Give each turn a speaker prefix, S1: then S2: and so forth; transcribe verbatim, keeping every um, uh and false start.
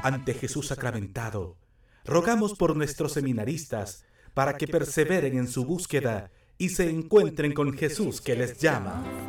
S1: ante Jesús sacramentado, rogamos por nuestros seminaristas para que perseveren en su búsqueda y se encuentren con Jesús que les llama.